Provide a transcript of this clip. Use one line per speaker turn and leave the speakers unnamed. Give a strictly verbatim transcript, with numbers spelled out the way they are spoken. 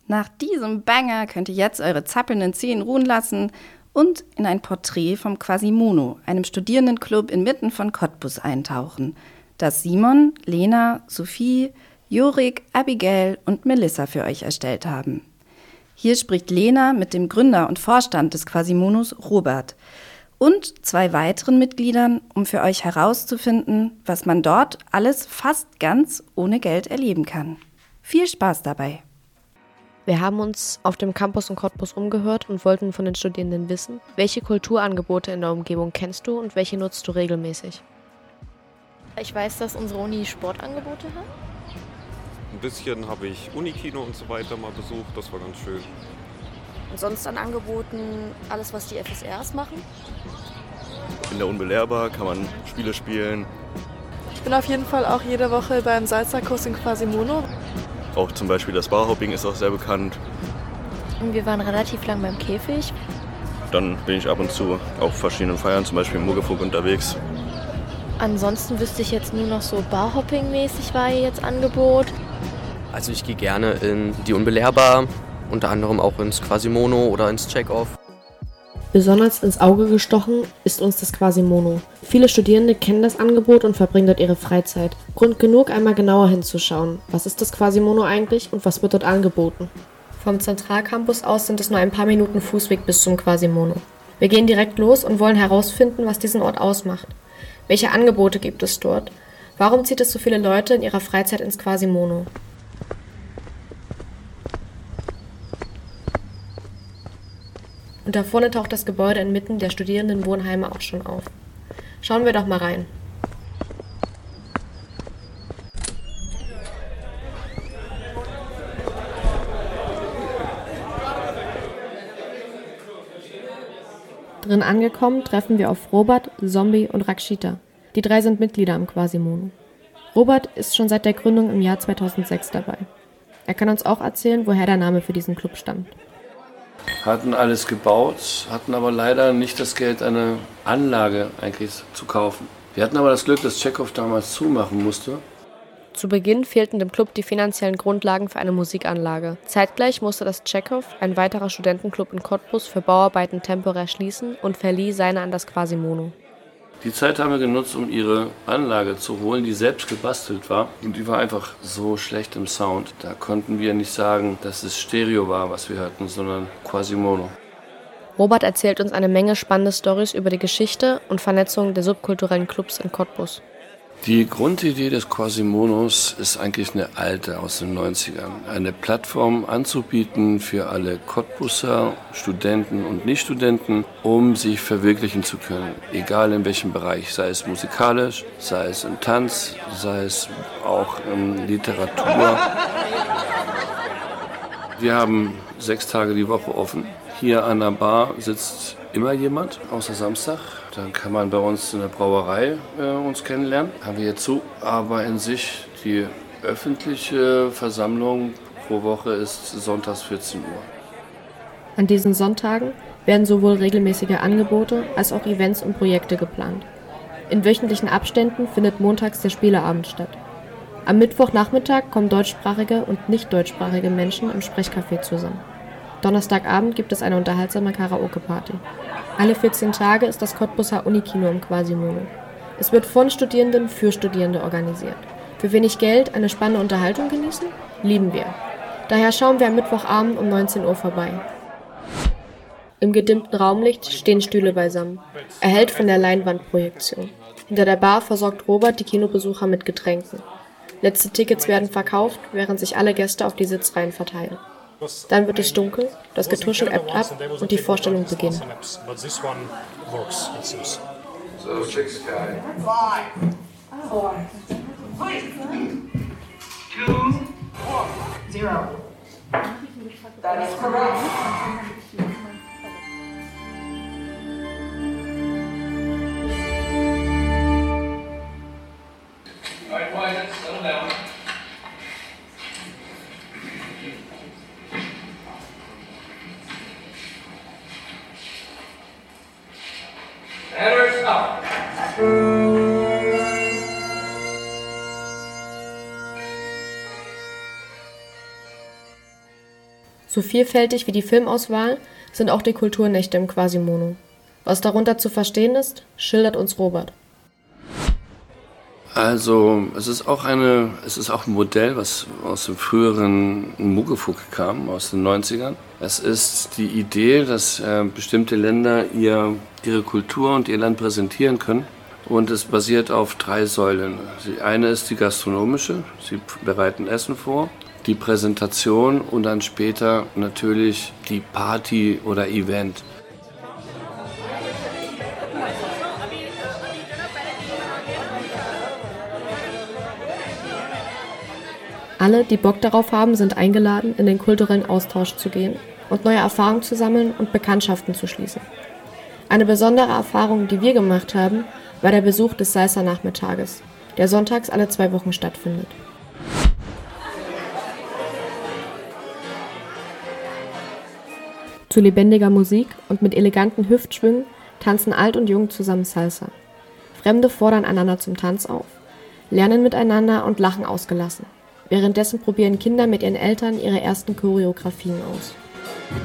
Nach diesem Banger könnt ihr jetzt eure zappelnden Zehen ruhen lassen und in ein Porträt vom Quasimodo, einem Studierendenclub inmitten von Cottbus, eintauchen, das Simon, Lena, Sophie, Jorik, Abigail und Melissa für euch erstellt haben. Hier spricht Lena mit dem Gründer und Vorstand des Quasimodos, Robert, und zwei weiteren Mitgliedern, um für euch herauszufinden, was man dort alles fast ganz ohne Geld erleben kann. Viel Spaß dabei!
Wir haben uns auf dem Campus in Cottbus umgehört und wollten von den Studierenden wissen, welche Kulturangebote in der Umgebung kennst du und welche nutzt du regelmäßig?
Ich weiß, dass unsere Uni Sportangebote hat.
Ein bisschen habe ich Unikino und so weiter mal besucht, das war ganz schön.
Und sonst an Angeboten alles, was die F S Rs machen.
In der Unbelehrbar kann man Spiele spielen.
Ich bin auf jeden Fall auch jede Woche beim Salzerkurs in Quasimodo.
Auch zum Beispiel das Barhopping ist auch sehr bekannt.
Wir waren relativ lang beim Käfig.
Dann bin ich ab und zu auf verschiedenen Feiern, zum Beispiel im Muggefuck unterwegs.
Ansonsten wüsste ich jetzt nur noch so Barhopping-mäßig war hier jetzt Angebot.
Also ich gehe gerne in die Unbelehrbar, unter anderem auch ins Quasimodo oder ins Check-Off.
Besonders ins Auge gestochen ist uns das Quasimodo. Viele Studierende kennen das Angebot und verbringen dort ihre Freizeit. Grund genug, einmal genauer hinzuschauen. Was ist das Quasimodo eigentlich und was wird dort angeboten? Vom Zentralcampus aus sind es nur ein paar Minuten Fußweg bis zum Quasimodo. Wir gehen direkt los und wollen herausfinden, was diesen Ort ausmacht. Welche Angebote gibt es dort? Warum zieht es so viele Leute in ihrer Freizeit ins Quasimodo? Und da vorne taucht das Gebäude inmitten der Studierendenwohnheime auch schon auf. Schauen wir doch mal rein. Drin angekommen treffen wir auf Robert, Zombie und Rakshita. Die drei sind Mitglieder im Quasimodo. Robert ist schon seit der Gründung im Jahr zweitausendsechs dabei. Er kann uns auch erzählen, woher der Name für diesen Club stammt.
Hatten alles gebaut, hatten aber leider nicht das Geld, eine Anlage eigentlich zu kaufen. Wir hatten aber das Glück, dass Check-Off damals zumachen musste.
Zu Beginn fehlten dem Club die finanziellen Grundlagen für eine Musikanlage. Zeitgleich musste das Check-Off, ein weiterer Studentenclub in Cottbus, für Bauarbeiten temporär schließen und verlieh seine an das Quasimodo.
Die Zeit haben wir genutzt, um ihre Anlage zu holen, die selbst gebastelt war. Und die war einfach so schlecht im Sound. Da konnten wir nicht sagen, dass es Stereo war, was wir hörten, sondern Quasimodo.
Robert erzählt uns eine Menge spannende Storys über die Geschichte und Vernetzung der subkulturellen Clubs in Cottbus.
Die Grundidee des Quasimodos ist eigentlich eine alte aus den neunzigern. Eine Plattform anzubieten für alle Cottbuser, Studenten und Nichtstudenten, um sich verwirklichen zu können. Egal in welchem Bereich, sei es musikalisch, sei es im Tanz, sei es auch in Literatur. Wir haben sechs Tage die Woche offen. Hier an der Bar sitzt immer jemand, außer Samstag. Dann kann man bei uns in der Brauerei äh, uns kennenlernen. Haben wir jetzt zu. Aber in sich die öffentliche Versammlung pro Woche ist sonntags vierzehn Uhr.
An diesen Sonntagen werden sowohl regelmäßige Angebote als auch Events und Projekte geplant. In wöchentlichen Abständen findet montags der Spieleabend statt. Am Mittwochnachmittag kommen deutschsprachige und nicht deutschsprachige Menschen im Sprechcafé zusammen. Donnerstagabend gibt es eine unterhaltsame Karaoke-Party. Alle vierzehn Tage ist das Cottbuser Unikino im Quasimodo. Es wird von Studierenden für Studierende organisiert. Für wenig Geld eine spannende Unterhaltung genießen? Lieben wir. Daher schauen wir am Mittwochabend um neunzehn Uhr vorbei. Im gedimmten Raumlicht stehen Stühle beisammen, erhellt von der Leinwandprojektion. Hinter der Bar versorgt Robert die Kinobesucher mit Getränken. Letzte Tickets werden verkauft, während sich alle Gäste auf die Sitzreihen verteilen. Dann wird es dunkel, das Getuschel ebbt ab und die Vorstellung beginnt. So vielfältig wie die Filmauswahl sind auch die Kulturnächte im Quasimono. Was darunter zu verstehen ist, schildert uns Robert.
Also es ist auch eine, es ist auch ein Modell, was aus dem früheren Muggefug kam, aus den neunzigern. Es ist die Idee, dass äh, bestimmte Länder ihr, ihre Kultur und ihr Land präsentieren können. Und es basiert auf drei Säulen. Die eine ist die gastronomische, sie bereiten Essen vor, die Präsentation und dann später natürlich die Party oder Event.
Alle, die Bock darauf haben, sind eingeladen, in den kulturellen Austausch zu gehen und neue Erfahrungen zu sammeln und Bekanntschaften zu schließen. Eine besondere Erfahrung, die wir gemacht haben, war der Besuch des Salsa-Nachmittages, der sonntags alle zwei Wochen stattfindet. Zu lebendiger Musik und mit eleganten Hüftschwüngen tanzen alt und jung zusammen Salsa. Fremde fordern einander zum Tanz auf, lernen miteinander und lachen ausgelassen. Währenddessen probieren Kinder mit ihren Eltern ihre ersten Choreografien aus.